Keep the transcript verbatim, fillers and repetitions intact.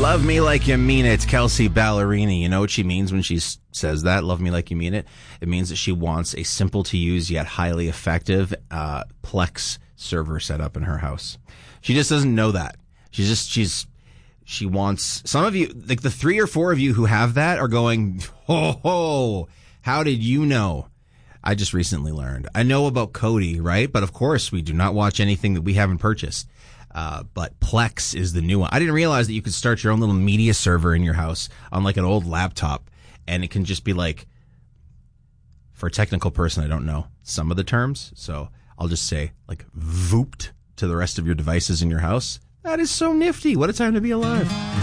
Love me like you mean it, Kelsey Ballerini. You know what she means when she s- says that? Love me like you mean it. It means that she wants a simple to use yet highly effective uh, Plex server set up in her house. She just doesn't know that. She's just she's she wants some of you, like the three or four of you who have that, are going, ho ho. How did you know? I just recently learned. I know about Kodi, right? But of course, we do not watch anything that we haven't purchased. Uh, but Plex is the new one. I didn't realize that you could start your own little media server in your house on like an old laptop, and it can just be like, for a technical person, I don't know some of the terms, so I'll just say like vooped to the rest of your devices in your house. That is so nifty. What a time to be alive.